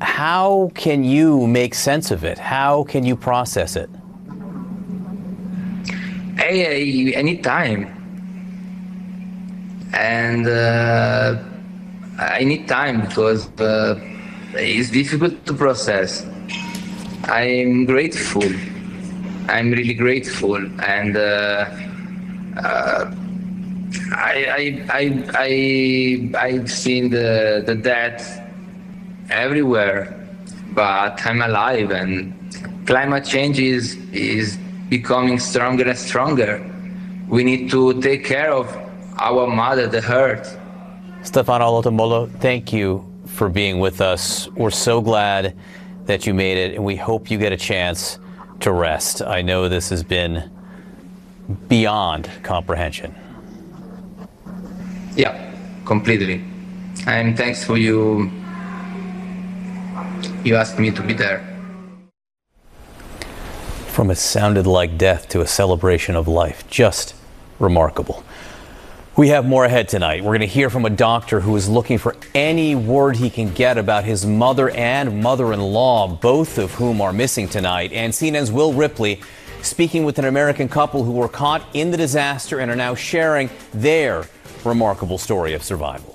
how can you make sense of it? How can you process it? I need time, and I need time because it's difficult to process. I'm grateful. I'm really grateful, and I've seen the death everywhere, but I'm alive, and climate change is becoming stronger and stronger. We need to take care of our mother, the earth. Stefano Olotombolo, thank you for being with us. We're so glad that you made it, and we hope you get a chance to rest. I know this has been beyond comprehension. Yeah, completely. And thanks for you asked me to be there. From it sounded like death to a celebration of life. Just remarkable. We have more ahead tonight. We're going to hear from a doctor who is looking for any word he can get about his mother and mother-in-law, both of whom are missing tonight. And CNN's Will Ripley speaking with an American couple who were caught in the disaster and are now sharing their remarkable story of survival.